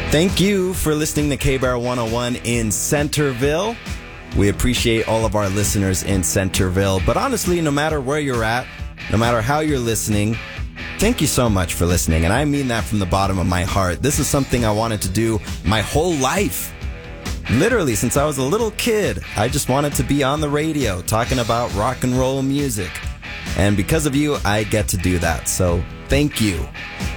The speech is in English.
Thank you for listening to K-Bar 101 in Centerville. We appreciate all of our listeners in Centerville. But honestly, no matter where you're at, no matter how you're listening, thank you so much for listening. And I mean that from the bottom of my heart. This is something I wanted to do my whole life. Literally, since I was a little kid, I just wanted to be on the radio talking about rock and roll music. And because of you, I get to do that. So thank you.